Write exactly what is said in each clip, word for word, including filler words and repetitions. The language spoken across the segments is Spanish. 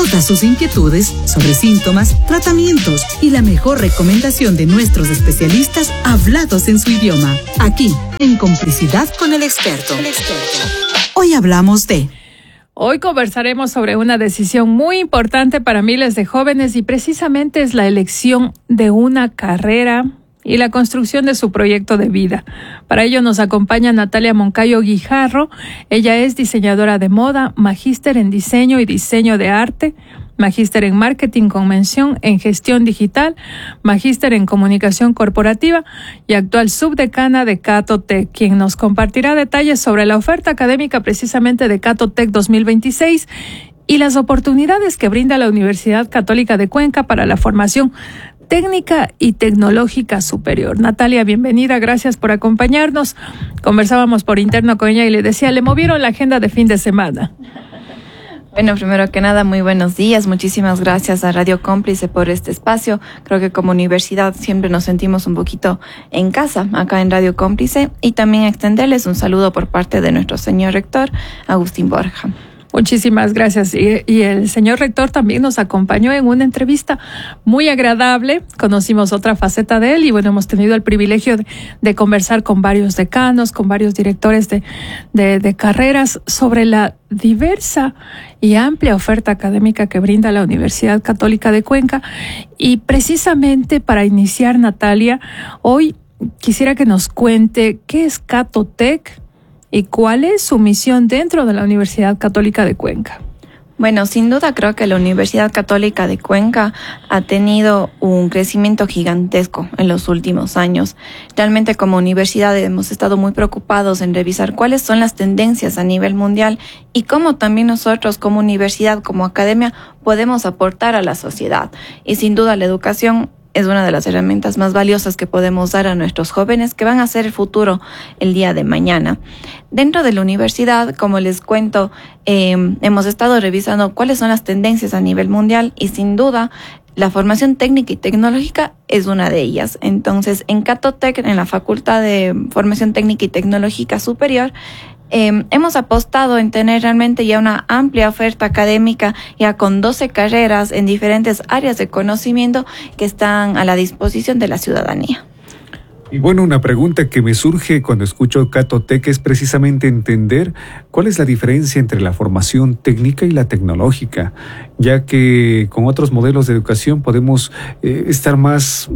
todas sus inquietudes sobre síntomas, tratamientos y la mejor recomendación de nuestros especialistas hablados en su idioma. Aquí, en Complicidad con el Experto. El experto. Hoy hablamos de... Hoy conversaremos sobre una decisión muy importante para miles de jóvenes y precisamente es la elección de una carrera y la construcción de su proyecto de vida. Para ello nos acompaña Natalia Moncayo Guijarro. Ella es diseñadora de moda, magíster en diseño y diseño de arte, magíster en marketing con mención en gestión digital, magíster en comunicación corporativa y actual subdecana de Catotec, quien nos compartirá detalles sobre la oferta académica precisamente de Catotec dos mil veintiséis y las oportunidades que brinda la Universidad Católica de Cuenca para la formación técnica y tecnológica superior. Natalia, bienvenida, gracias por acompañarnos. Conversábamos por interno con ella y le decía, le movieron la agenda de fin de semana. Bueno, primero que nada, muy buenos días. Muchísimas gracias a Radio Cómplice por este espacio. Creo que como universidad siempre nos sentimos un poquito en casa acá en Radio Cómplice y también extenderles un saludo por parte de nuestro señor rector, Agustín Borja. Muchísimas gracias. Y, y el señor rector también nos acompañó en una entrevista muy agradable. Conocimos otra faceta de él y bueno, hemos tenido el privilegio de, de conversar con varios decanos, con varios directores de, de, de carreras sobre la diversa y amplia oferta académica que brinda la Universidad Católica de Cuenca. Y precisamente para iniciar, Natalia, hoy quisiera que nos cuente qué es Catotec y cuál es su misión dentro de la Universidad Católica de Cuenca. Bueno, sin duda creo que la Universidad Católica de Cuenca ha tenido un crecimiento gigantesco en los últimos años. Realmente como universidad hemos estado muy preocupados en revisar cuáles son las tendencias a nivel mundial y cómo también nosotros como universidad, como academia, podemos aportar a la sociedad. Y sin duda la educación es una de las herramientas más valiosas que podemos dar a nuestros jóvenes que van a ser el futuro el día de mañana. Dentro de la universidad, como les cuento, eh, hemos estado revisando cuáles son las tendencias a nivel mundial y sin duda la formación técnica y tecnológica es una de ellas. Entonces, en Catotec, en la Facultad de Formación Técnica y Tecnológica Superior, Eh, hemos apostado en tener realmente ya una amplia oferta académica, ya con doce carreras en diferentes áreas de conocimiento que están a la disposición de la ciudadanía. Y bueno, una pregunta que me surge cuando escucho Catotec es precisamente entender cuál es la diferencia entre la formación técnica y la tecnológica, ya que con otros modelos de educación podemos eh, estar más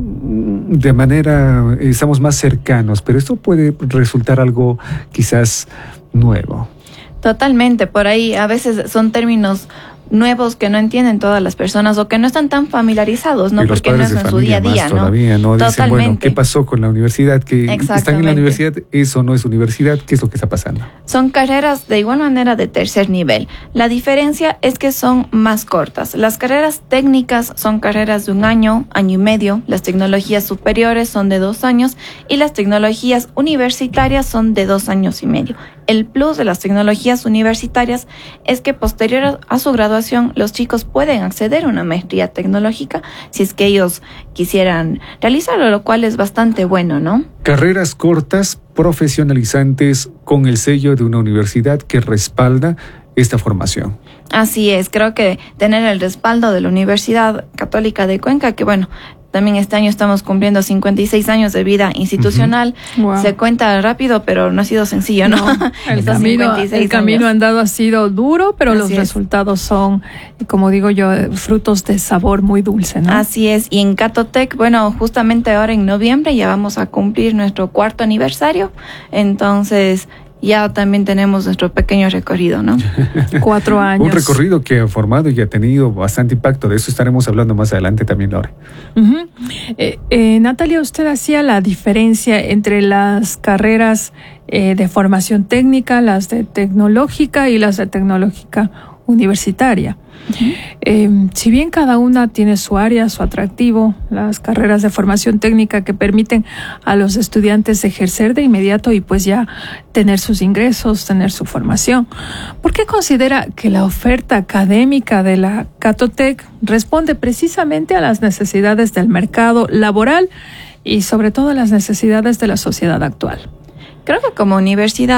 de manera, eh, estamos más cercanos, pero esto puede resultar algo quizás nuevo. Totalmente, por ahí a veces son términos nuevos que no entienden todas las personas o que no están tan familiarizados, ¿no? Porque no es en su día a día, ¿no? Todavía no dicen, bueno, ¿qué pasó con la universidad? Que están en la universidad, eso no es universidad, ¿qué es lo que está pasando? Son carreras de igual manera de tercer nivel. La diferencia es que son más cortas. Las carreras técnicas son carreras de un año, año y medio. Las tecnologías superiores son de dos años y las tecnologías universitarias son de dos años y medio. El plus de las tecnologías universitarias es que posterior a su graduación los chicos pueden acceder a una maestría tecnológica si es que ellos quisieran realizarlo, lo cual es bastante bueno, ¿no? Carreras cortas, profesionalizantes, con el sello de una universidad que respalda esta formación. Así es, creo que tener el respaldo de la Universidad Católica de Cuenca, que bueno, también este año estamos cumpliendo cincuenta y seis años de vida institucional. Uh-huh. Wow. Se cuenta rápido, pero no ha sido sencillo, ¿no? no el camino, el camino andado ha sido duro, pero Así los es. resultados son, como digo yo, frutos de sabor muy dulce, ¿no? Así es. Y en Catotec, bueno, justamente ahora en noviembre ya vamos a cumplir nuestro cuarto aniversario. Entonces ya también tenemos nuestro pequeño recorrido, ¿no? Cuatro años. Un recorrido que ha formado y ha tenido bastante impacto. De eso estaremos hablando más adelante también, Lore. Uh-huh. eh, eh, Natalia, usted hacía la diferencia entre las carreras eh, de formación técnica, las de tecnológica y las de tecnológica universitaria. Uh-huh. Eh, si bien cada una tiene su área, su atractivo, las carreras de formación técnica que permiten a los estudiantes ejercer de inmediato y pues ya tener sus ingresos, tener su formación, ¿por qué considera que la oferta académica de la Catotec responde precisamente a las necesidades del mercado laboral y sobre todo a las necesidades de la sociedad actual? Creo que como universidad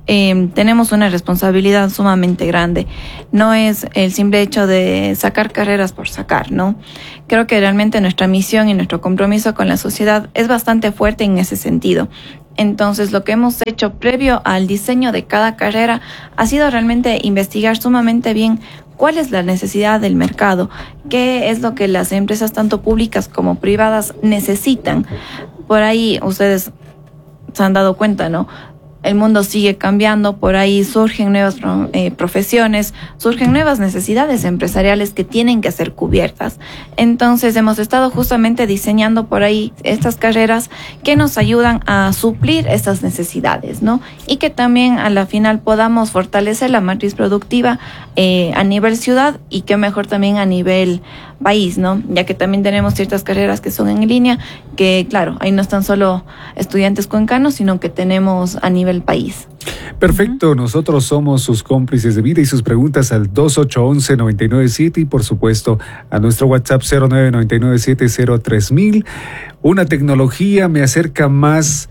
eh, tenemos una responsabilidad sumamente grande. No es el simple hecho de sacar carreras por sacar, ¿no? Creo que realmente nuestra misión y nuestro compromiso con la sociedad es bastante fuerte en ese sentido. Entonces, lo que hemos hecho previo al diseño de cada carrera ha sido realmente investigar sumamente bien cuál es la necesidad del mercado, qué es lo que las empresas tanto públicas como privadas necesitan. Por ahí ustedes se han dado cuenta, ¿no? El mundo sigue cambiando, por ahí surgen nuevas eh, profesiones, surgen nuevas necesidades empresariales que tienen que ser cubiertas. Entonces hemos estado justamente diseñando por ahí estas carreras que nos ayudan a suplir estas necesidades, ¿no? Y que también a la final podamos fortalecer la matriz productiva eh, a nivel ciudad y que mejor también a nivel país, ¿no? Ya que también tenemos ciertas carreras que son en línea, que claro, ahí no están solo estudiantes cuencanos, sino que tenemos a nivel país. Perfecto, uh-huh. Nosotros somos sus cómplices de vida y sus preguntas al dos ocho uno uno, nueve nueve siete y por supuesto a nuestro WhatsApp cero nueve nueve nueve siete cero tres mil. Una tecnología me acerca más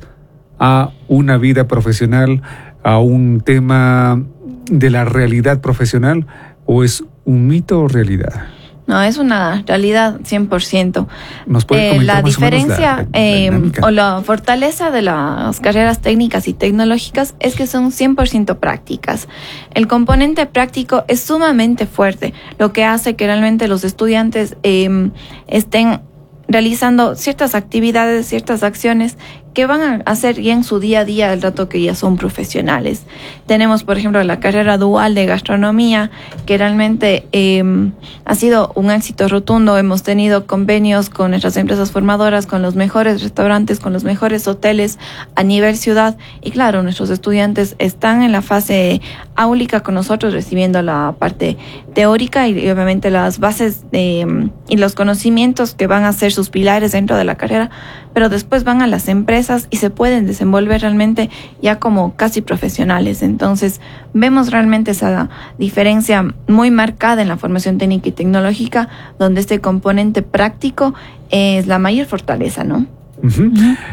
a una vida profesional, a un tema de la realidad profesional, o es un mito o realidad? No, es una realidad cien por ciento. ¿Nos puede comentar eh, la más diferencia o, menos la, la eh, o la fortaleza de las carreras técnicas y tecnológicas es que son cien por ciento prácticas. El componente práctico es sumamente fuerte, lo que hace que realmente los estudiantes eh, estén realizando ciertas actividades, ciertas acciones que van a hacer ya en su día a día el rato que ya son profesionales. Tenemos, por ejemplo, la carrera dual de gastronomía, que realmente eh, ha sido un éxito rotundo. Hemos tenido convenios con nuestras empresas formadoras, con los mejores restaurantes, con los mejores hoteles a nivel ciudad. Y claro, nuestros estudiantes están en la fase áulica con nosotros, recibiendo la parte teórica y, y obviamente las bases de, y los conocimientos que van a ser sus pilares dentro de la carrera, pero después van a las empresas y se pueden desenvolver realmente ya como casi profesionales. Entonces, vemos realmente esa diferencia muy marcada en la formación técnica y tecnológica, donde este componente práctico es la mayor fortaleza, ¿no? Uh-huh.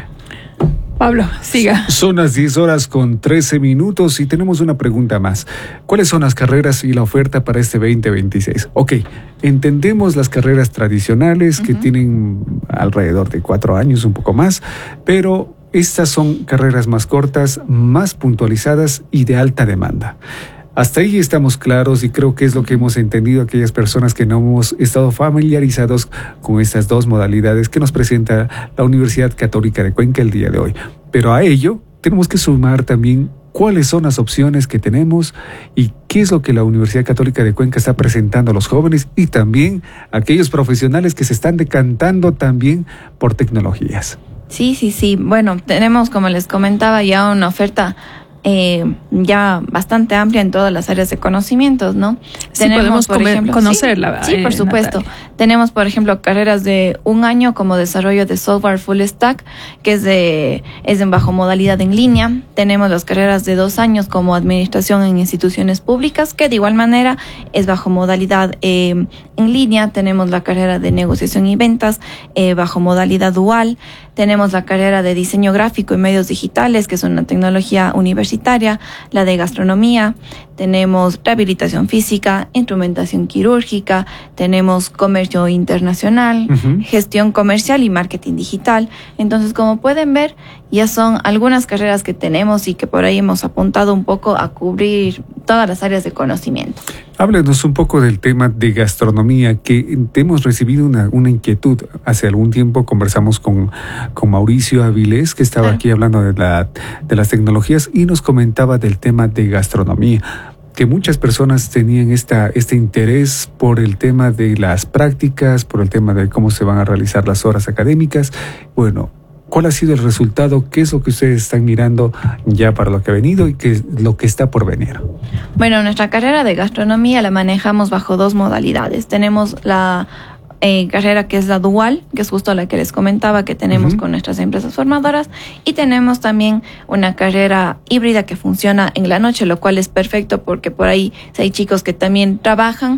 Pablo, siga. Son las diez horas con trece minutos y tenemos una pregunta más. ¿Cuáles son las carreras y la oferta para este veinte veintiséis? Ok, entendemos las carreras tradicionales uh-huh. que tienen alrededor de cuatro años, un poco más, pero estas son carreras más cortas, más puntualizadas y de alta demanda. Hasta ahí estamos claros y creo que es lo que hemos entendido aquellas personas que no hemos estado familiarizados con estas dos modalidades que nos presenta la Universidad Católica de Cuenca el día de hoy. Pero a ello tenemos que sumar también cuáles son las opciones que tenemos y qué es lo que la Universidad Católica de Cuenca está presentando a los jóvenes y también a aquellos profesionales que se están decantando también por tecnologías. Sí, sí, sí. Bueno, tenemos, como les comentaba, ya una oferta Eh, ya bastante amplia en todas las áreas de conocimientos, ¿no? Sí, tenemos, podemos por comer, ejemplo, conocerla. Sí, sí, por eh, supuesto. Natalia. Tenemos, por ejemplo, carreras de un año como desarrollo de software full stack, que es de es en bajo modalidad en línea. Tenemos las carreras de dos años como administración en instituciones públicas, que de igual manera es bajo modalidad eh, en línea. Tenemos la carrera de negociación y ventas eh, bajo modalidad dual. Tenemos la carrera de diseño gráfico y medios digitales, que es una tecnología universitaria, la de gastronomía. Tenemos rehabilitación física, instrumentación quirúrgica, tenemos comercio internacional, uh-huh. gestión comercial y marketing digital. Entonces, como pueden ver, ya son algunas carreras que tenemos y que por ahí hemos apuntado un poco a cubrir todas las áreas de conocimiento. Háblenos un poco del tema de gastronomía, que hemos recibido una, una inquietud. Hace algún tiempo conversamos con, con Mauricio Avilés, que estaba claro. aquí hablando de, la, de las tecnologías y nos comentaba del tema de gastronomía, que muchas personas tenían esta, este interés por el tema de las prácticas, por el tema de cómo se van a realizar las horas académicas. Bueno, ¿cuál ha sido el resultado? ¿Qué es lo que ustedes están mirando ya para lo que ha venido y qué es lo que está por venir? Bueno, nuestra carrera de gastronomía la manejamos bajo dos modalidades. Tenemos la Eh, carrera que es la dual, que es justo la que les comentaba que tenemos uh-huh. con nuestras empresas formadoras, y tenemos también una carrera híbrida que funciona en la noche, lo cual es perfecto porque por ahí si hay chicos que también trabajan,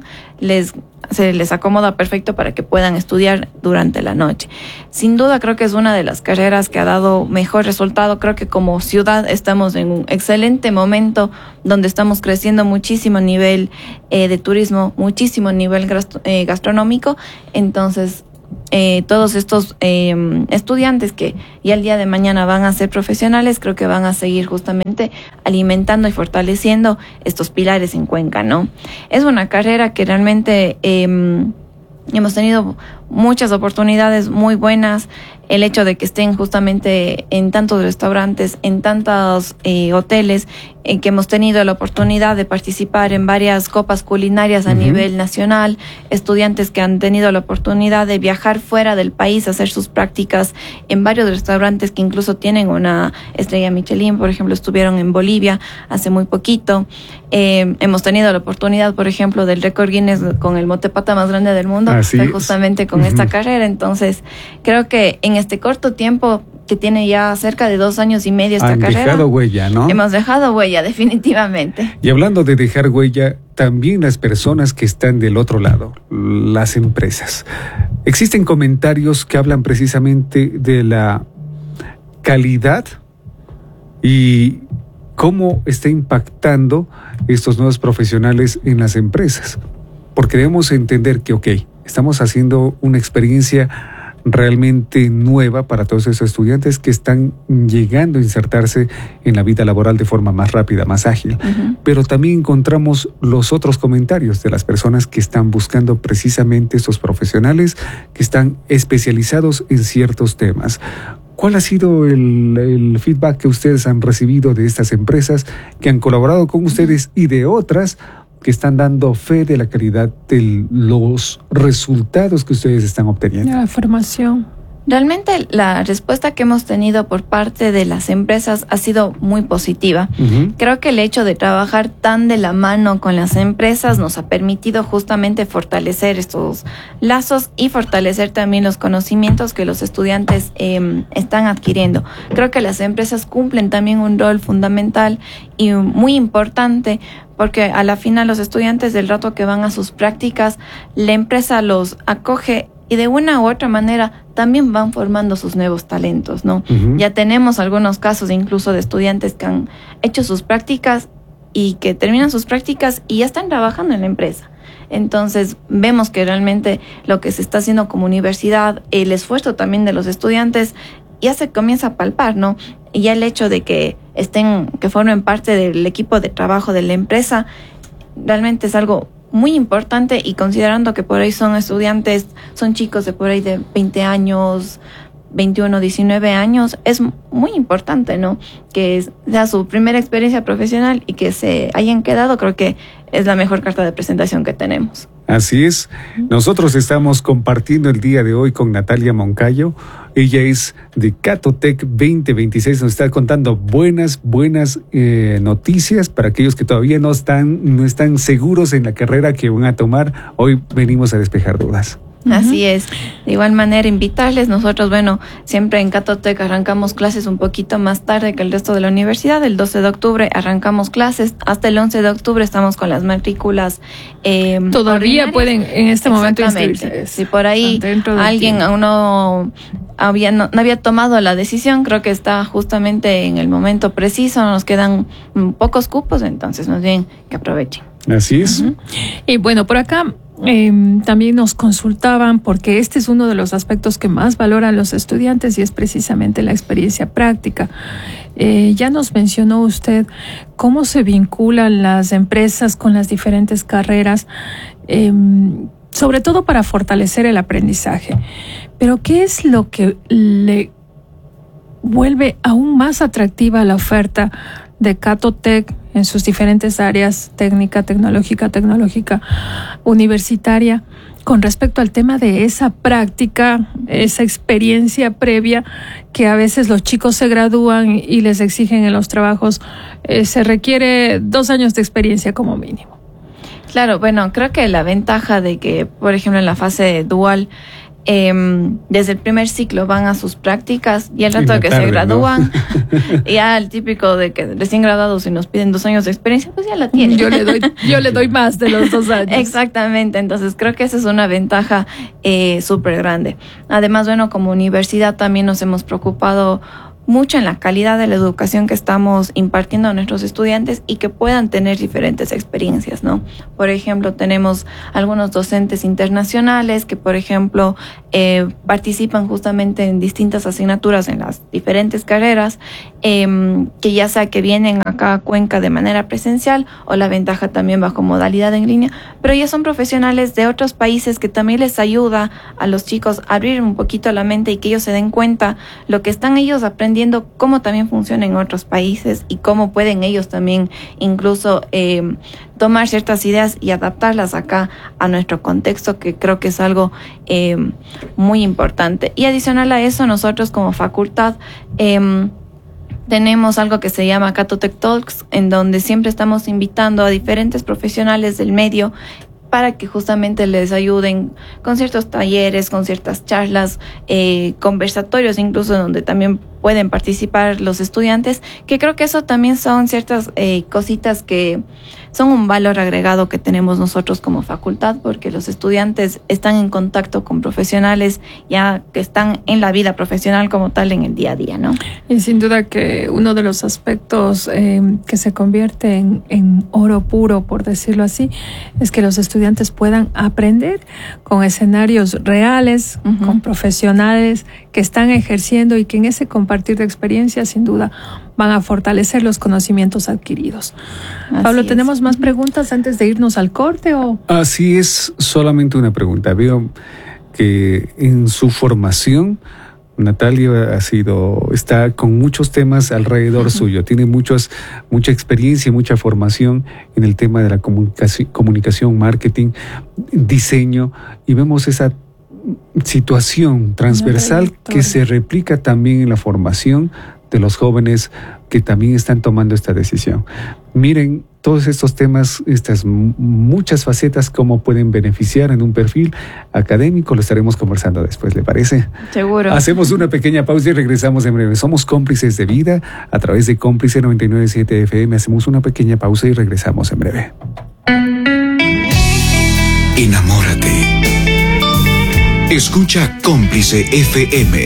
les se les acomoda perfecto para que puedan estudiar durante la noche. Sin duda creo que es una de las carreras que ha dado mejor resultado. Creo que como ciudad estamos en un excelente momento donde estamos creciendo muchísimo a nivel eh, de turismo, muchísimo a nivel gastro, eh, gastronómico. Entonces, eh, todos estos eh, estudiantes que ya el día de mañana van a ser profesionales, creo que van a seguir justamente alimentando y fortaleciendo estos pilares en Cuenca, ¿no? Es una carrera que realmente eh, hemos tenido muchas oportunidades muy buenas. El hecho de que estén justamente en tantos restaurantes, en tantos eh, hoteles, en que hemos tenido la oportunidad de participar en varias copas culinarias a uh-huh. nivel nacional, estudiantes que han tenido la oportunidad de viajar fuera del país, hacer sus prácticas en varios restaurantes que incluso tienen una estrella Michelin, por ejemplo, estuvieron en Bolivia hace muy poquito. Eh, hemos tenido la oportunidad, por ejemplo, del récord Guinness con el motepata más grande del mundo, fue justamente con uh-huh. esta carrera. Entonces, creo que en este corto tiempo que tiene ya cerca de dos años y medio esta Han carrera. Hemos dejado huella, ¿no? Hemos dejado huella, definitivamente. Y hablando de dejar huella, también las personas que están del otro lado, las empresas. Existen comentarios que hablan precisamente de la calidad y cómo está impactando estos nuevos profesionales en las empresas. Porque debemos entender que, ok, estamos haciendo una experiencia realmente nueva para todos esos estudiantes que están llegando a insertarse en la vida laboral de forma más rápida, más ágil. Uh-huh. Pero también encontramos los otros comentarios de las personas que están buscando precisamente estos profesionales que están especializados en ciertos temas. ¿Cuál ha sido el, el feedback que ustedes han recibido de estas empresas que han colaborado con ustedes y de otras que están dando fe de la calidad de los resultados que ustedes están obteniendo? La formación. Realmente la respuesta que hemos tenido por parte de las empresas ha sido muy positiva. Uh-huh. Creo que el hecho de trabajar tan de la mano con las empresas nos ha permitido justamente fortalecer estos lazos y fortalecer también los conocimientos que los estudiantes eh, están adquiriendo. Creo que las empresas cumplen también un rol fundamental y muy importante, porque a la final los estudiantes, del rato que van a sus prácticas, la empresa los acoge y de una u otra manera también van formando sus nuevos talentos, ¿no? Uh-huh. Ya tenemos algunos casos incluso de estudiantes que han hecho sus prácticas y que terminan sus prácticas y ya están trabajando en la empresa. Entonces vemos que realmente lo que se está haciendo como universidad, el esfuerzo también de los estudiantes, ya se comienza a palpar, ¿no? Y ya el hecho de que estén, que formen parte del equipo de trabajo de la empresa, realmente es algo muy importante, y considerando que por ahí son estudiantes, son chicos de por ahí de veinte años, veintiuno, diecinueve años, es muy importante, ¿no? Que sea su primera experiencia profesional y que se hayan quedado, creo que es la mejor carta de presentación que tenemos. Así es. Nosotros estamos compartiendo el día de hoy con Natalia Moncayo. Ella es de Catotec veinte veintiséis. Nos está contando buenas, buenas eh, noticias para aquellos que todavía no están, no están seguros en la carrera que van a tomar. Hoy venimos a despejar dudas. Así es. De igual manera, invitarles. Nosotros, bueno, siempre en Catotec arrancamos clases un poquito más tarde que el resto de la universidad. El doce de octubre arrancamos clases. Hasta el once de octubre estamos con las matrículas. Eh, Todavía pueden en este momento inscribirse. Si por ahí alguien aún no había, no, no había tomado la decisión, creo que está justamente en el momento preciso. Nos quedan pocos cupos, entonces más bien que aprovechen. Así es. Uh-huh. Y bueno, por acá Eh, también nos consultaban, porque este es uno de los aspectos que más valoran los estudiantes y es precisamente la experiencia práctica. Eh, ya nos mencionó usted cómo se vinculan las empresas con las diferentes carreras, eh, sobre todo para fortalecer el aprendizaje. Pero ¿qué es lo que le vuelve aún más atractiva la oferta de Catotec en sus diferentes áreas, técnica, tecnológica, tecnológica, universitaria, con respecto al tema de esa práctica, esa experiencia previa que a veces los chicos se gradúan y les exigen en los trabajos? Eh, se requiere dos años de experiencia como mínimo. Claro, bueno, creo que la ventaja de que, por ejemplo, en la fase dual, eh, desde el primer ciclo van a sus prácticas y al rato de que tarde, se gradúan, ¿no? ya el típico de que recién graduados y nos piden dos años de experiencia, pues ya la tienen. Yo le doy, yo le doy más de los dos años. Exactamente, entonces creo que esa es una ventaja eh, súper grande. Además, bueno, como universidad también nos hemos preocupado mucho en la calidad de la educación que estamos impartiendo a nuestros estudiantes y que puedan tener diferentes experiencias, ¿no? Por ejemplo, tenemos algunos docentes internacionales que, por ejemplo, eh, participan justamente en distintas asignaturas en las diferentes carreras, eh, que ya sea que vienen acá a Cuenca de manera presencial o la ventaja también bajo modalidad en línea, pero ya son profesionales de otros países que también les ayuda a los chicos a abrir un poquito la mente y que ellos se den cuenta lo que están ellos aprendiendo, cómo también funciona en otros países y cómo pueden ellos también incluso eh, tomar ciertas ideas y adaptarlas acá a nuestro contexto, que creo que es algo eh, muy importante. Y adicional a eso, nosotros como facultad eh, tenemos algo que se llama Catotec Talks, en donde siempre estamos invitando a diferentes profesionales del medio para que justamente les ayuden con ciertos talleres, con ciertas charlas, eh, conversatorios, incluso donde también pueden participar los estudiantes, que creo que eso también son ciertas eh, cositas que son un valor agregado que tenemos nosotros como facultad, porque los estudiantes están en contacto con profesionales ya que están en la vida profesional como tal en el día a día, ¿no? Y sin duda que uno de los aspectos eh, que se convierte en, en oro puro, por decirlo así, es que los estudiantes puedan aprender con escenarios reales, uh-huh. con profesionales que están ejerciendo y que en ese compartir de experiencias sin duda van a fortalecer los conocimientos adquiridos. Así Pablo, ¿tenemos es. más preguntas antes de irnos al corte? O? Así es, solamente una pregunta. Veo que en su formación Natalia ha sido, está con muchos temas alrededor uh-huh. suyo, tiene muchos, mucha experiencia y mucha formación en el tema de la comunicación, comunicación, marketing, diseño, y vemos esa situación transversal que se replica también en la formación de los jóvenes que también están tomando esta decisión. Miren, todos estos temas, estas muchas facetas, cómo pueden beneficiar en un perfil académico, lo estaremos conversando después, ¿le parece? Seguro. Hacemos una pequeña pausa y regresamos en breve. Somos Cómplices de Vida a través de Cómplice noventa y nueve punto siete F M. Hacemos una pequeña pausa y regresamos en breve. Enamórate. Escucha Cómplice F M.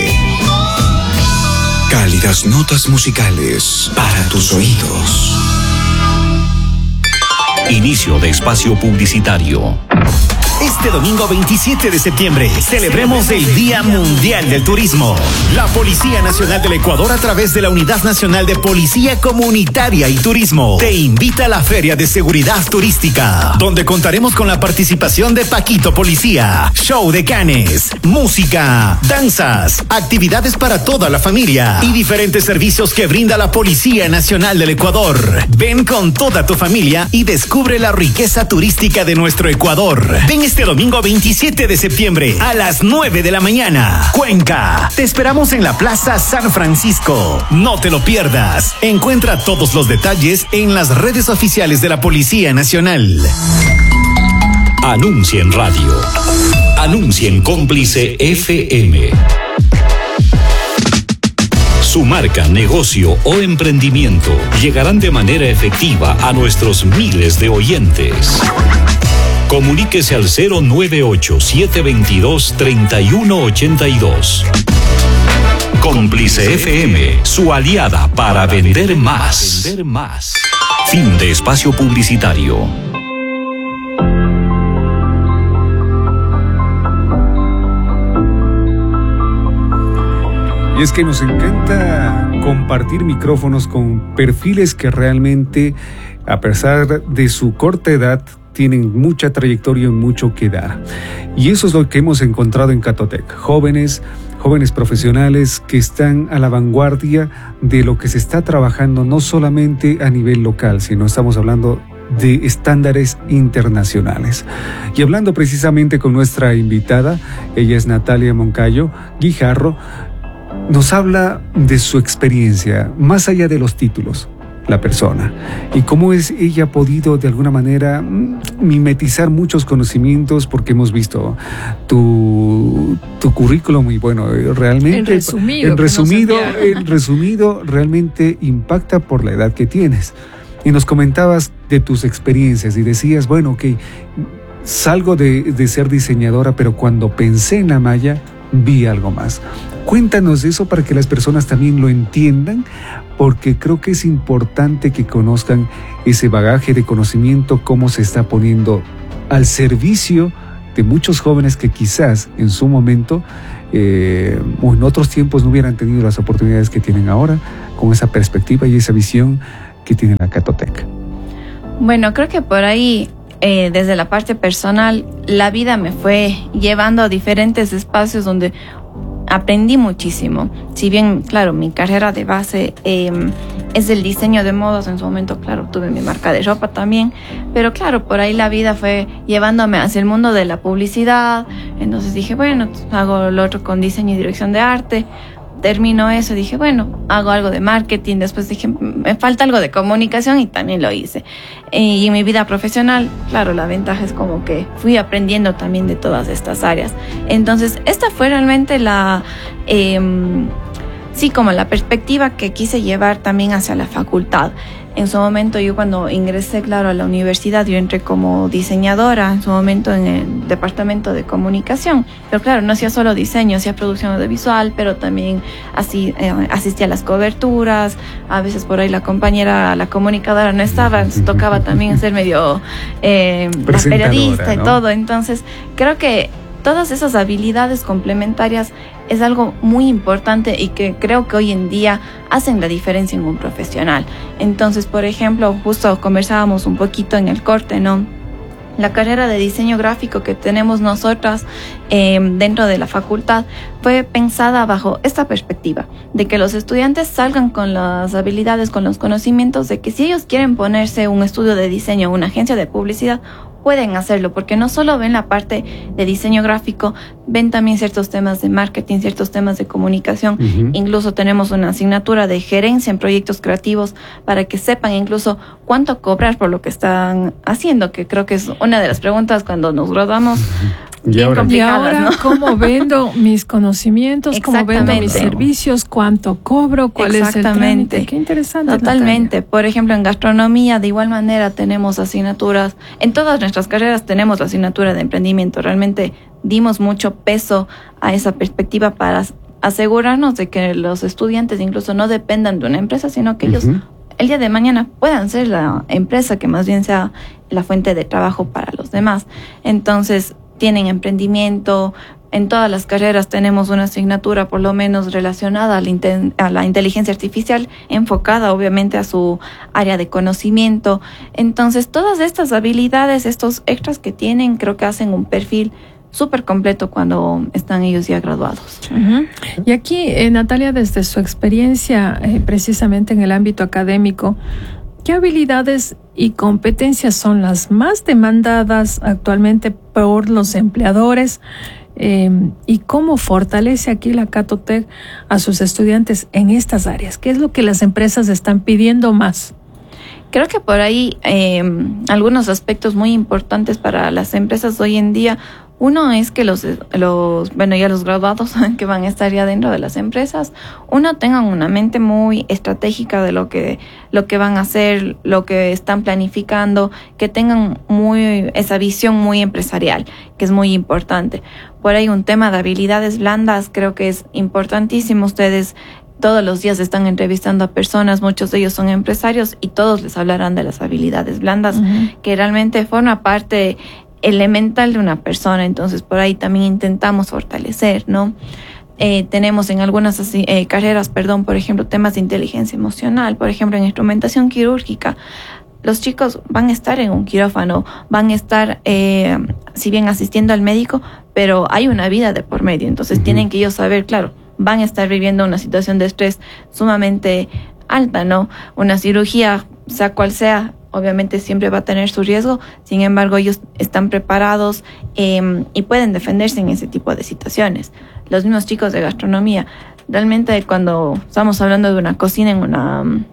Cálidas notas musicales para tus oídos. Inicio de espacio publicitario. Este domingo veintisiete de septiembre celebremos el Día Mundial del Turismo. La Policía Nacional del Ecuador, a través de la Unidad Nacional de Policía Comunitaria y Turismo, te invita a la Feria de Seguridad Turística, donde contaremos con la participación de Paquito Policía, show de canes, música, danzas, actividades para toda la familia y diferentes servicios que brinda la Policía Nacional del Ecuador. Ven con toda tu familia y descubre la riqueza turística de nuestro Ecuador. Ven este domingo veintisiete de septiembre a las nueve de la mañana. Cuenca, te esperamos en la Plaza San Francisco. No te lo pierdas. Encuentra todos los detalles en las redes oficiales de la Policía Nacional. Anuncia en radio. Anuncia en Cómplice F M. Su marca, negocio o emprendimiento llegarán de manera efectiva a nuestros miles de oyentes. Comuníquese al cero nueve ocho, siete dos dos, tres uno ocho dos. Cómplice F M, su aliada para vender más. Vender más. Fin de espacio publicitario. Y es que nos encanta compartir micrófonos con perfiles que realmente, a pesar de su corta edad, tienen mucha trayectoria y mucho que dar. Y eso es lo que hemos encontrado en Catotec. Jóvenes, jóvenes profesionales que están a la vanguardia de lo que se está trabajando, no solamente a nivel local, sino estamos hablando de estándares internacionales. Y hablando precisamente con nuestra invitada, ella es Natalia Moncayo Guijarro, nos habla de su experiencia, más allá de los títulos. la persona y cómo es ella ha podido de alguna manera mimetizar muchos conocimientos, porque hemos visto tu, tu currículum y bueno, realmente en resumido, en resumido, en resumido realmente impacta por la edad que tienes. Y nos comentabas de tus experiencias y decías, bueno, ok, salgo de, de ser diseñadora, pero cuando pensé en la malla vi algo más. Cuéntanos eso para que las personas también lo entiendan, porque creo que es importante que conozcan ese bagaje de conocimiento, cómo se está poniendo al servicio de muchos jóvenes que quizás en su momento eh, o en otros tiempos no hubieran tenido las oportunidades que tienen ahora, con esa perspectiva y esa visión que tiene la Catotec. Bueno, creo que por ahí, eh, desde la parte personal, la vida me fue llevando a diferentes espacios donde aprendí muchísimo. Si bien, claro, mi carrera de base eh, es el diseño de modas, en su momento, claro, tuve mi marca de ropa también, pero claro, por ahí la vida fue llevándome hacia el mundo de la publicidad. Entonces dije, bueno, hago lo otro con diseño y dirección de arte. Termino eso y dije, bueno, hago algo de marketing. Después dije, me falta algo de comunicación y también lo hice. Y en mi vida profesional, claro, la ventaja es como que fui aprendiendo también de todas estas áreas. Entonces, esta fue realmente la, eh, sí, como la perspectiva que quise llevar también hacia la facultad. En su momento, yo cuando ingresé, claro, a la universidad, yo entré como diseñadora, en su momento en el departamento de comunicación. Pero claro, no hacía solo diseño, hacía producción audiovisual, pero también así, eh, asistía a las coberturas. A veces por ahí la compañera, la comunicadora no estaba, entonces tocaba también ser medio eh, la periodista y ¿no? todo. Entonces, creo que todas esas habilidades complementarias es algo muy importante y que creo que hoy en día hacen la diferencia en un profesional. Entonces, por ejemplo, justo conversábamos un poquito en el corte, ¿no? La carrera de diseño gráfico que tenemos nosotras eh, dentro de la facultad fue pensada bajo esta perspectiva, de que los estudiantes salgan con las habilidades, con los conocimientos de que si ellos quieren ponerse un estudio de diseño, una agencia de publicidad, pueden hacerlo, porque no solo ven la parte de diseño gráfico, ven también ciertos temas de marketing, ciertos temas de comunicación. Uh-huh. Incluso tenemos una asignatura de gerencia en proyectos creativos para que sepan incluso cuánto cobrar por lo que están haciendo, que creo que es una de las preguntas cuando nos graduamos. Uh-huh. Y ahora, y ahora ¿no? ¿Cómo vendo mis conocimientos? ¿Cómo vendo mis servicios? ¿Cuánto cobro? ¿Cuál es el trámite? Qué interesante. Totalmente. Natalia. Por ejemplo, en gastronomía, de igual manera, tenemos asignaturas. En todas nuestras carreras tenemos la asignatura de emprendimiento. Realmente dimos mucho peso a esa perspectiva para asegurarnos de que los estudiantes incluso no dependan de una empresa, sino que uh-huh. ellos el día de mañana puedan ser la empresa que más bien sea la fuente de trabajo para los demás. Entonces, tienen emprendimiento. En todas las carreras tenemos una asignatura por lo menos relacionada a la, inte- a la inteligencia artificial, enfocada obviamente a su área de conocimiento. Entonces, todas estas habilidades, estos extras que tienen, creo que hacen un perfil súper completo cuando están ellos ya graduados. Uh-huh. Y aquí, eh, Natalia, desde su experiencia eh, precisamente en el ámbito académico, ¿qué habilidades y competencias son las más demandadas actualmente por los empleadores? Eh, ¿Y cómo fortalece aquí la Catotec a sus estudiantes en estas áreas? ¿Qué es lo que las empresas están pidiendo más? Creo que por ahí eh, algunos aspectos muy importantes para las empresas hoy en día. Uno es que los, los, bueno, ya los graduados que van a estar ya dentro de las empresas, uno tengan una mente muy estratégica de lo que, lo que van a hacer, lo que están planificando, que tengan muy, esa visión muy empresarial, que es muy importante. Por ahí un tema de habilidades blandas, creo que es importantísimo. Ustedes todos los días están entrevistando a personas, muchos de ellos son empresarios y todos les hablarán de las habilidades blandas, uh-huh. que realmente forma parte elemental de una persona. Entonces por ahí también intentamos fortalecer, ¿no? Eh, tenemos en algunas así, eh, carreras, perdón, por ejemplo, temas de inteligencia emocional, por ejemplo, en instrumentación quirúrgica. Los chicos van a estar en un quirófano, van a estar, eh, si bien asistiendo al médico, pero hay una vida de por medio. Entonces uh-huh. tienen que ellos saber, claro, van a estar viviendo una situación de estrés sumamente alta, ¿no? Una cirugía, sea cual sea, obviamente siempre va a tener su riesgo. Sin embargo, ellos están preparados eh, y pueden defenderse en ese tipo de situaciones. Los mismos chicos de gastronomía, realmente cuando estamos hablando de una cocina en una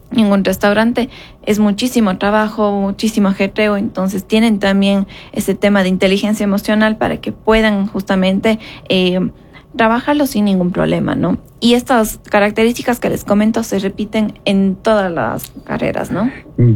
en un restaurante es muchísimo trabajo, muchísimo ajetreo, entonces tienen también ese tema de inteligencia emocional para que puedan justamente eh, trabajarlo sin ningún problema, ¿no? Y estas características que les comento se repiten en todas las carreras, ¿no?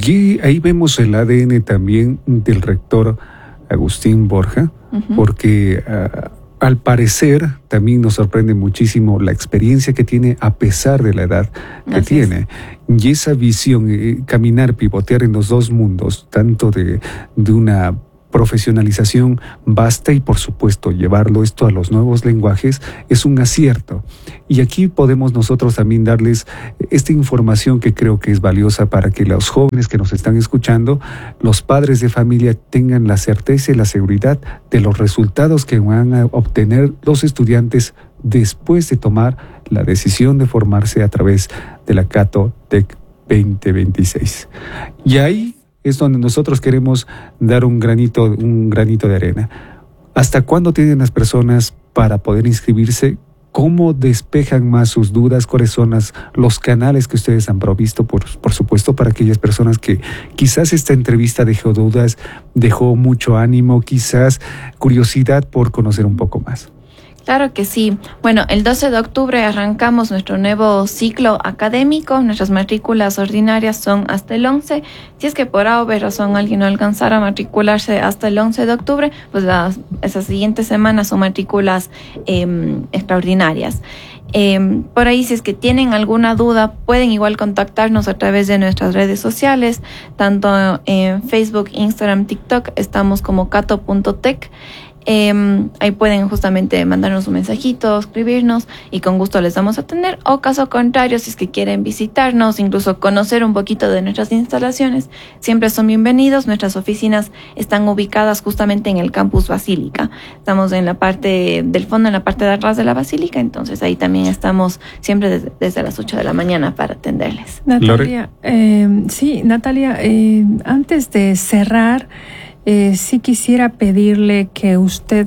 Y ahí vemos el A D N también del rector Agustín Borja, uh-huh. porque uh, al parecer también nos sorprende muchísimo la experiencia que tiene a pesar de la edad que Así tiene. Es. Y esa visión, eh, caminar, pivotear en los dos mundos, tanto de, de una profesionalización vasta y por supuesto llevarlo esto a los nuevos lenguajes es un acierto. Y aquí podemos nosotros también darles esta información que creo que es valiosa para que los jóvenes que nos están escuchando, los padres de familia tengan la certeza y la seguridad de los resultados que van a obtener los estudiantes después de tomar la decisión de formarse a través de la Cato Tech veinte veintiséis. Y ahí es donde nosotros queremos dar un granito, un granito de arena. ¿Hasta cuándo tienen las personas para poder inscribirse? ¿Cómo despejan más sus dudas? ¿Cuáles son las, los canales que ustedes han provisto, por, por supuesto, para aquellas personas que quizás esta entrevista dejó dudas, dejó mucho ánimo, quizás curiosidad por conocer un poco más? Claro que sí. Bueno, el doce de octubre arrancamos nuestro nuevo ciclo académico. Nuestras matrículas ordinarias son hasta el once. Si es que por A o B razón alguien no alcanzara a matricularse hasta el once de octubre, pues las, esas siguientes semanas son matrículas eh, extraordinarias. Eh, por ahí, si es que tienen alguna duda, pueden igual contactarnos a través de nuestras redes sociales, tanto en Facebook, Instagram, TikTok, estamos como cato punto tech. Eh, ahí pueden justamente mandarnos un mensajito, escribirnos y con gusto les vamos a atender. O caso contrario, si es que quieren visitarnos, incluso conocer un poquito de nuestras instalaciones, siempre son bienvenidos. Nuestras oficinas están ubicadas justamente en el campus Basílica. Estamos en la parte del fondo, en la parte de atrás de la Basílica, entonces ahí también estamos siempre desde, desde las ocho de la mañana para atenderles. Natalia, eh, sí, Natalia, eh, antes de cerrar, Eh, sí quisiera pedirle que usted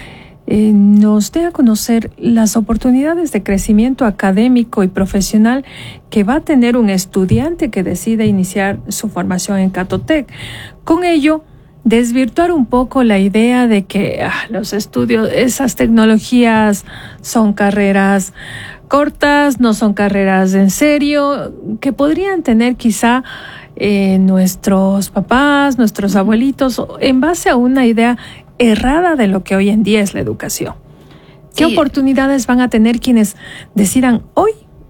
eh, nos dé a conocer las oportunidades de crecimiento académico y profesional que va a tener un estudiante que decide iniciar su formación en Cato Tech. Con ello, desvirtuar un poco la idea de que ah, los estudios, esas tecnologías son carreras cortas, no son carreras en serio, que podrían tener quizá Eh, nuestros papás, nuestros abuelitos, en base a una idea errada de lo que hoy en día es la educación. ¿Qué sí. oportunidades van a tener quienes decidan hoy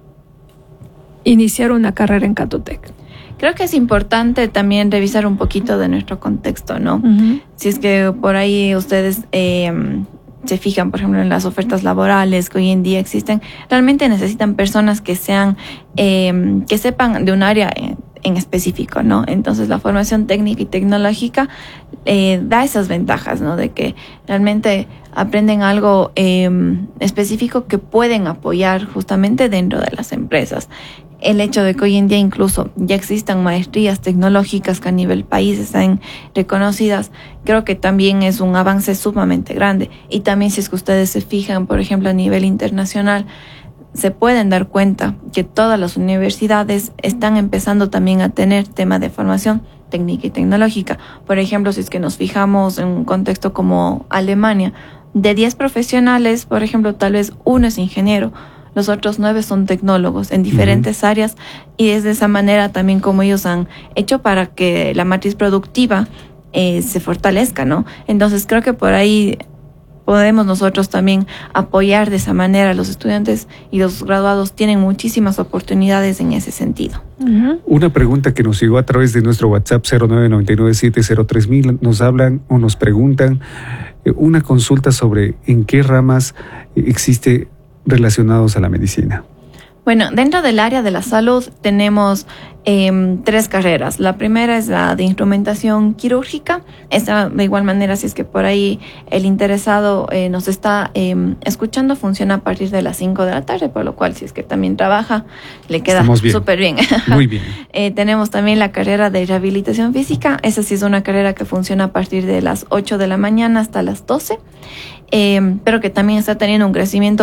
iniciar una carrera en Cato Tech? Creo que es importante también revisar un poquito de nuestro contexto, ¿no? Uh-huh. Si es que por ahí ustedes eh, se fijan, por ejemplo, en las ofertas laborales que hoy en día existen, realmente necesitan personas que sean, eh, que sepan de un área eh, en específico, ¿no? Entonces la formación técnica y tecnológica eh, da esas ventajas, ¿no? De que realmente aprenden algo eh, específico que pueden apoyar justamente dentro de las empresas. El hecho de que hoy en día incluso ya existan maestrías tecnológicas que a nivel país están reconocidas, creo que también es un avance sumamente grande. Y también si es que ustedes se fijan, por ejemplo, a nivel internacional, se pueden dar cuenta que todas las universidades están empezando también a tener tema de formación técnica y tecnológica. Por ejemplo, si es que nos fijamos en un contexto como Alemania, de diez profesionales, por ejemplo, tal vez uno es ingeniero, los otros nueve son tecnólogos en diferentes uh-huh. áreas, y es de esa manera también como ellos han hecho para que la matriz productiva eh, se fortalezca, ¿no? Entonces creo que por ahí podemos nosotros también apoyar de esa manera a los estudiantes, y los graduados tienen muchísimas oportunidades en ese sentido. Uh-huh. Una pregunta que nos llegó a través de nuestro WhatsApp cero nueve nueve nueve siete cero tres mil, nos hablan o nos preguntan eh, una consulta sobre en qué ramas existe relacionados a la medicina. Bueno, dentro del área de la salud tenemos eh, tres carreras. La primera es la de instrumentación quirúrgica. Esta, de igual manera, si es que por ahí el interesado eh, nos está eh, escuchando, funciona a partir de las cinco de la tarde, por lo cual si es que también trabaja, le queda súper bien. Muy bien. eh, tenemos también la carrera de rehabilitación física. Esa sí es una carrera que funciona a partir de las ocho de la mañana hasta las doce, eh, pero que también está teniendo un crecimiento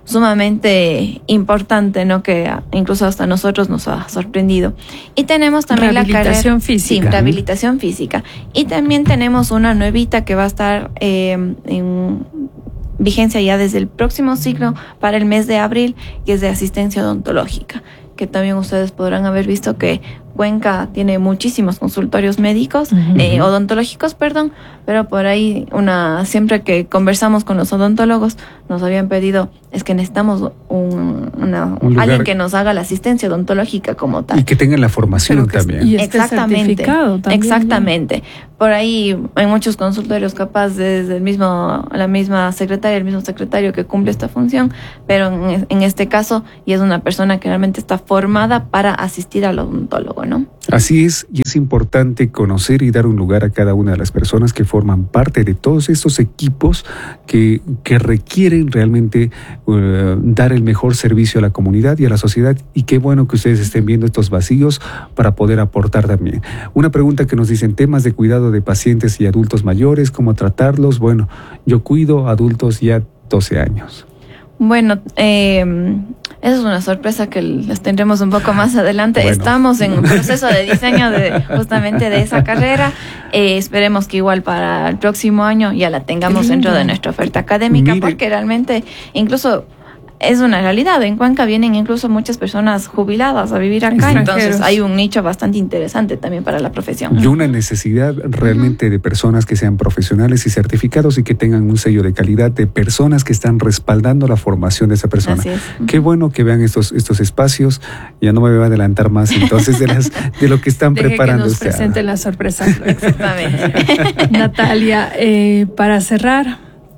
sumamente importante, ¿no? Que incluso hasta nosotros nos ha sorprendido. Y tenemos también la carrera... Rehabilitación física. Sí, rehabilitación física. Y también tenemos una nuevita que va a estar eh, en vigencia ya desde el próximo ciclo para el mes de abril, que es de asistencia odontológica, que también ustedes podrán haber visto que Cuenca tiene muchísimos consultorios médicos, uh-huh. eh, odontológicos, perdón, pero por ahí una siempre que conversamos con los odontólogos nos habían pedido, es que necesitamos un, una, un alguien que nos haga la asistencia odontológica como tal. Y que tengan la formación también. Y esté exactamente, también, exactamente. ¿No? Por ahí hay muchos consultorios capaz desde el mismo, la misma secretaria, el mismo secretario que cumple esta función, pero en, en este caso y es una persona que realmente está formada para asistir al odontólogo, ¿no? Así es, y es importante conocer y dar un lugar a cada una de las personas que forman parte de todos estos equipos que, que requieren realmente uh, dar el mejor servicio a la comunidad y a la sociedad, y qué bueno que ustedes estén viendo estos vacíos para poder aportar también. Una pregunta que nos dicen, temas de cuidado de pacientes y adultos mayores, ¿cómo tratarlos? Bueno, yo cuido adultos ya doce años. Bueno, eh, esa es una sorpresa que les tendremos un poco más adelante. Bueno. Estamos en un proceso de diseño de justamente de esa carrera. Eh, esperemos que igual para el próximo año ya la tengamos dentro de nuestra oferta académica, Mire. porque realmente incluso es una realidad. En Cuenca vienen incluso muchas personas jubiladas a vivir acá, entonces hay un nicho bastante interesante también para la profesión. Y una necesidad realmente uh-huh. de personas que sean profesionales y certificados y que tengan un sello de calidad, de personas que están respaldando la formación de esa persona. Así es. Uh-huh. Qué bueno que vean estos estos espacios. Ya no me voy a adelantar más entonces de las de lo que están Deje preparando. Que nos presenten la sorpresa. Exactamente. Natalia, eh, para cerrar,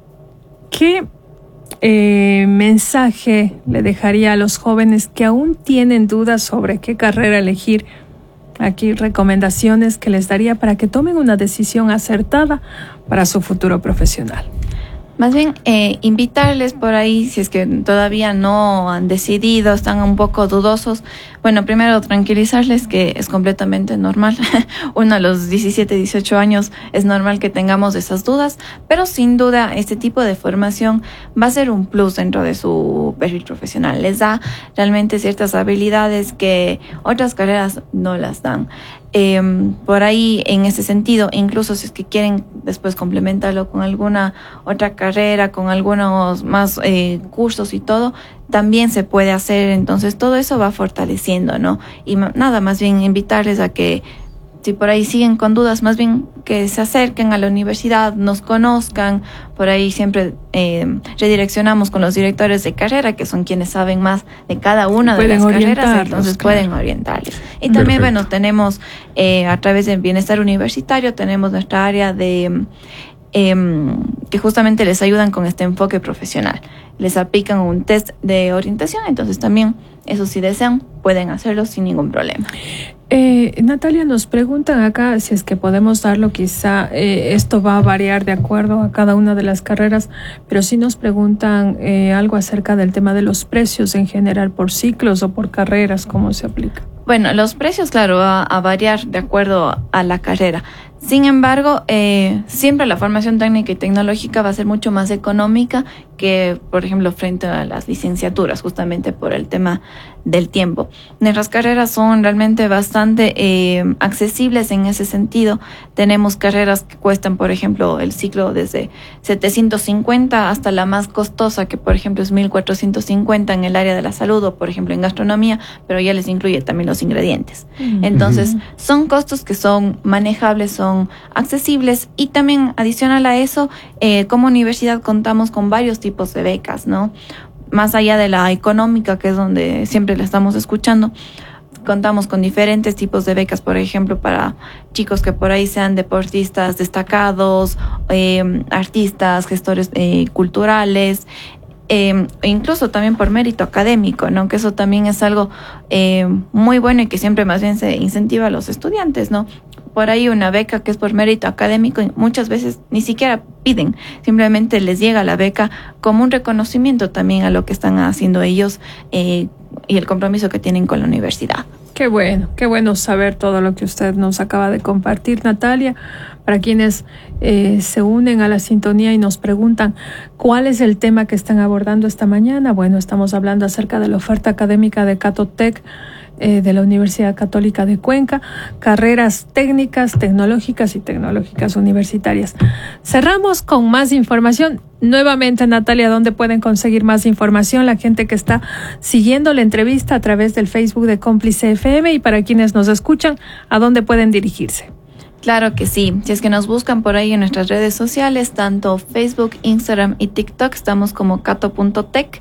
¿qué Eh, mensaje le dejaría a los jóvenes que aún tienen dudas sobre qué carrera elegir? Aquí recomendaciones que les daría para que tomen una decisión acertada para su futuro profesional. Más bien, eh, invitarles por ahí, si es que todavía no han decidido, están un poco dudosos. Bueno, primero tranquilizarles que es completamente normal. Uno a los diecisiete, dieciocho años es normal que tengamos esas dudas, pero sin duda este tipo de formación va a ser un plus dentro de su perfil profesional. Les da realmente ciertas habilidades que otras carreras no las dan. Eh, por ahí, en ese sentido, incluso si es que quieren después complementarlo con alguna otra carrera, con algunos más eh, cursos y todo, también se puede hacer. Entonces todo eso va fortaleciendo, ¿no? Y nada, más bien invitarles a que si por ahí siguen con dudas, más bien que se acerquen a la universidad, nos conozcan. Por ahí siempre eh, redireccionamos con los directores de carrera, que son quienes saben más de cada una de las carreras, entonces claro. pueden orientarles. Y también, Perfecto. bueno, tenemos eh, a través del bienestar universitario, tenemos nuestra área de eh, que justamente les ayudan con este enfoque profesional. Les aplican un test de orientación, entonces también, eso si desean, pueden hacerlo sin ningún problema. Eh, Natalia, nos preguntan acá si es que podemos darlo, quizá eh, esto va a variar de acuerdo a cada una de las carreras, pero sí nos preguntan eh, algo acerca del tema de los precios en general por ciclos o por carreras, ¿cómo se aplica? Bueno, los precios, claro, va a variar de acuerdo a la carrera. Sin embargo, eh, siempre la formación técnica y tecnológica va a ser mucho más económica que, por ejemplo, frente a las licenciaturas, justamente por el tema del tiempo. Nuestras carreras son realmente bastante eh, accesibles en ese sentido. Tenemos carreras que cuestan, por ejemplo, el ciclo desde setecientos cincuenta hasta la más costosa, que por ejemplo es mil cuatrocientos cincuenta en el área de la salud o, por ejemplo, en gastronomía, pero ya les incluye también los ingredientes. Mm-hmm. Entonces, son costos que son manejables, son accesibles, y también adicional a eso, eh, como universidad contamos con varios tipos de becas, ¿no? Más allá de la económica, que es donde siempre la estamos escuchando, contamos con diferentes tipos de becas, por ejemplo, para chicos que por ahí sean deportistas destacados, eh, artistas, gestores eh, culturales, eh, e incluso también por mérito académico, ¿no? Que eso también es algo eh, muy bueno y que siempre más bien se incentiva a los estudiantes, ¿no? Por ahí una beca que es por mérito académico, y muchas veces ni siquiera piden, simplemente les llega la beca como un reconocimiento también a lo que están haciendo ellos eh, y el compromiso que tienen con la universidad. Qué bueno, qué bueno saber todo lo que usted nos acaba de compartir, Natalia. Para quienes eh, se unen a la sintonía y nos preguntan cuál es el tema que están abordando esta mañana, bueno, estamos hablando acerca de la oferta académica de Catotec, eh, de la Universidad Católica de Cuenca, carreras técnicas, tecnológicas y tecnológicas universitarias. Cerramos con más información. Nuevamente, Natalia, ¿dónde pueden conseguir más información la gente que está siguiendo la entrevista a través del Facebook de Cómplice F M? Y para quienes nos escuchan, ¿a dónde pueden dirigirse? Claro que sí. Si es que nos buscan por ahí en nuestras redes sociales, tanto Facebook, Instagram y TikTok, estamos como cato punto tech.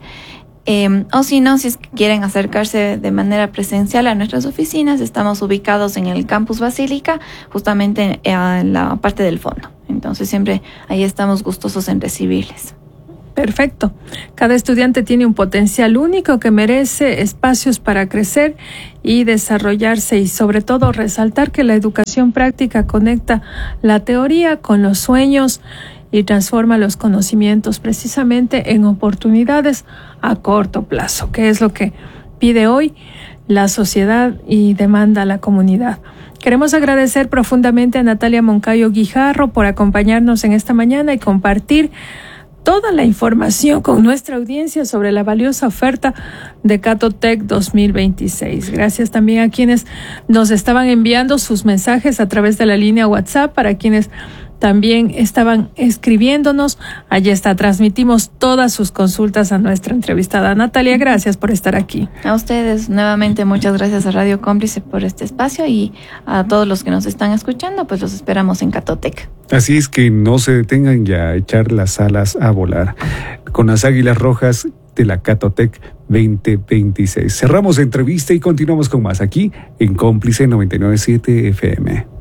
Eh, o si no, si es que quieren acercarse de manera presencial a nuestras oficinas, estamos ubicados en el Campus Basílica, justamente en la parte del fondo. Entonces siempre ahí estamos gustosos en recibirles. Perfecto. Cada estudiante tiene un potencial único que merece espacios para crecer y desarrollarse, y sobre todo resaltar que la educación práctica conecta la teoría con los sueños y transforma los conocimientos precisamente en oportunidades a corto plazo, que es lo que pide hoy la sociedad y demanda la comunidad. Queremos agradecer profundamente a Natalia Moncayo Guijarro por acompañarnos en esta mañana y compartir toda la información con nuestra audiencia sobre la valiosa oferta de Catotec dos mil veintiséis. Gracias también a quienes nos estaban enviando sus mensajes a través de la línea WhatsApp, para quienes también estaban escribiéndonos. Allí está, transmitimos todas sus consultas a nuestra entrevistada. Natalia, gracias por estar aquí. A ustedes, nuevamente, muchas gracias a Radio Cómplice por este espacio, y a todos los que nos están escuchando, pues los esperamos en Catotec. Así es que no se detengan ya a echar las alas a volar con las águilas rojas de la Catotec veinte veintiséis. Cerramos la entrevista y continuamos con más aquí en Cómplice noventa y nueve punto siete F M.